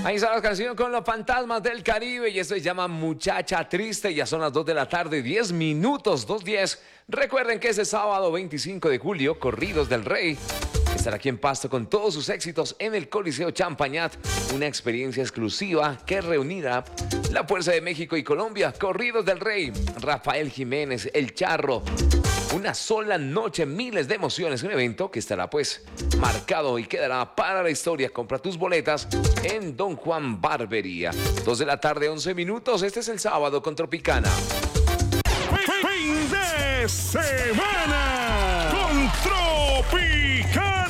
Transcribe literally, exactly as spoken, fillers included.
Ahí está la canción con los fantasmas del Caribe y esto se llama Muchacha Triste. Ya son las dos de la tarde, diez minutos, dos diez. Recuerden que este sábado veinticinco de julio, Corridos del Rey estará aquí en Pasto con todos sus éxitos en el Coliseo Champañat. Una experiencia exclusiva que reunirá la Fuerza de México y Colombia. Corridos del Rey, Rafael Jiménez, El Charro. Una sola noche, miles de emociones. Un evento que estará pues marcado y quedará para la historia. Compra tus boletas en Don Juan Barbería. Dos de la tarde, once minutos. Este es el sábado con Tropicana. Fin de semana con Tropicana.